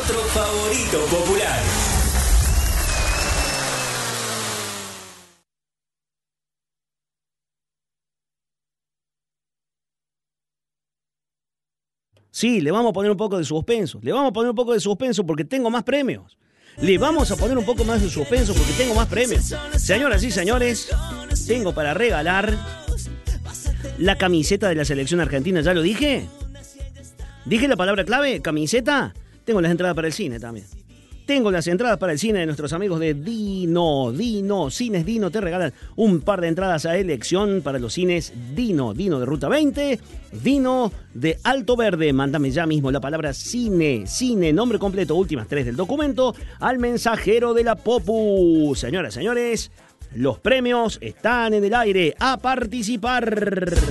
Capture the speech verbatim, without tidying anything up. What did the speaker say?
otro favorito popular. Sí, le vamos a poner un poco de suspenso. Le vamos a poner un poco de suspenso porque tengo más premios. Le vamos a poner un poco más de suspenso porque tengo más premios. Señoras y señores, tengo para regalar la camiseta de la selección argentina. ¿Ya lo dije? ¿Dije la palabra clave? ¿Camiseta? Tengo las entradas para el cine también. Tengo las entradas para el cine de nuestros amigos de Dino. Dino, Cines Dino te regalan un par de entradas a elección para los cines Dino. Dino de Ruta veinte, Dino de Alto Verde. Mándame ya mismo la palabra cine, cine, nombre completo, últimas tres del documento, al mensajero de la Popu. Señoras, señores, los premios están en el aire. A participar.